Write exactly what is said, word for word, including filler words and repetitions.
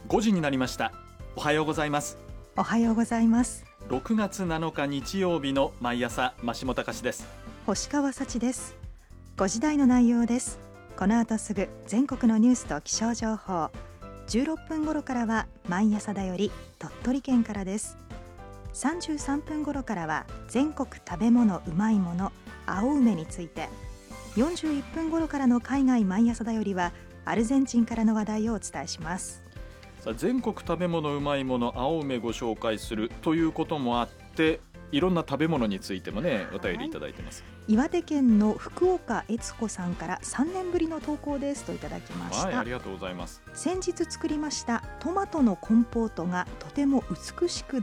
ごじになりました。おはようございます。 おはようございます。 ろくがつなのか日曜日の毎朝、増下隆です。 星川幸です。ごじ台の内容です。この後すぐ全国のニュースと気象情報、じゅうろっぷん頃からは毎朝だより鳥取県からです。さんじゅうさんぷん頃からは全国食べ物うまいもの青梅について、よんじゅういっぷん頃からの海外毎朝だよりはアルゼンチンからの話題をお伝えします。 さあ、全国食べ物うまいもの青梅ご紹介するということもあって、いろんな食べ物についてもね、お便りいただいてます。 岩手県の福岡悦子さんからさんねんぶりの投稿ですといただきました。 はい、ありがとうございます。 先日作りましたトマトのコンポートがとても美しく